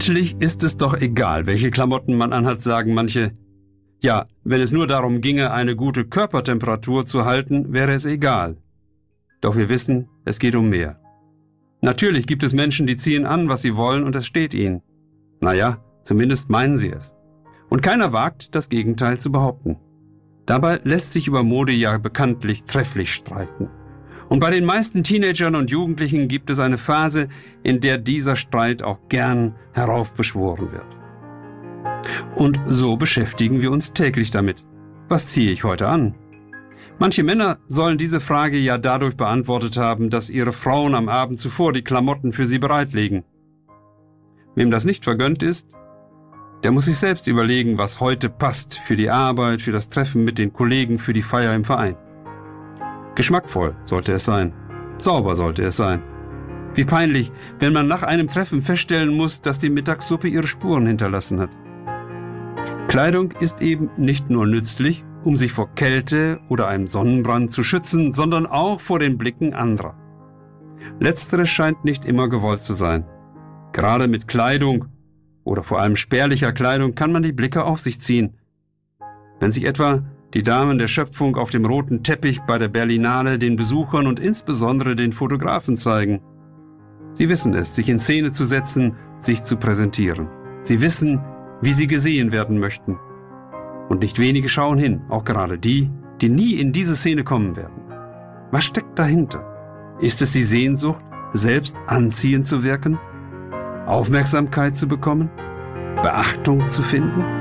Letztlich ist es doch egal, welche Klamotten man anhat, sagen manche. Ja, wenn es nur darum ginge, eine gute Körpertemperatur zu halten, wäre es egal. Doch wir wissen, es geht um mehr. Natürlich gibt es Menschen, die ziehen an, was sie wollen, und es steht ihnen. Naja, zumindest meinen sie es. Und keiner wagt, das Gegenteil zu behaupten. Dabei lässt sich über Mode ja bekanntlich trefflich streiten. Und bei den meisten Teenagern und Jugendlichen gibt es eine Phase, in der dieser Streit auch gern heraufbeschworen wird. Und so beschäftigen wir uns täglich damit. Was ziehe ich heute an? Manche Männer sollen diese Frage ja dadurch beantwortet haben, dass ihre Frauen am Abend zuvor die Klamotten für sie bereitlegen. Wem das nicht vergönnt ist, der muss sich selbst überlegen, was heute passt für die Arbeit, für das Treffen mit den Kollegen, für die Feier im Verein. Geschmackvoll sollte es sein. Sauber sollte es sein. Wie peinlich, wenn man nach einem Treffen feststellen muss, dass die Mittagssuppe ihre Spuren hinterlassen hat. Kleidung ist eben nicht nur nützlich, um sich vor Kälte oder einem Sonnenbrand zu schützen, sondern auch vor den Blicken anderer. Letzteres scheint nicht immer gewollt zu sein. Gerade mit Kleidung oder vor allem spärlicher Kleidung kann man die Blicke auf sich ziehen. Wenn sich etwa die Damen der Schöpfung auf dem roten Teppich bei der Berlinale den Besuchern und insbesondere den Fotografen zeigen. Sie wissen es, sich in Szene zu setzen, sich zu präsentieren. Sie wissen, wie sie gesehen werden möchten. Und nicht wenige schauen hin, auch gerade die, die nie in diese Szene kommen werden. Was steckt dahinter? Ist es die Sehnsucht, selbst anziehend zu wirken? Aufmerksamkeit zu bekommen? Beachtung zu finden?